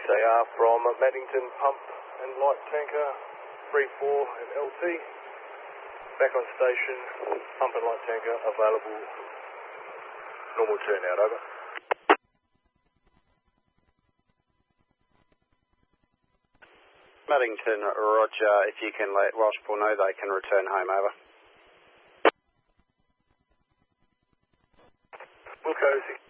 They are from Maddington Pump and Light Tanker, 3-4 and LT. Back on station, pump and light tanker available. Normal turnout, over. Maddington, roger. If you can let Welshpool know they can return home, over. Wilco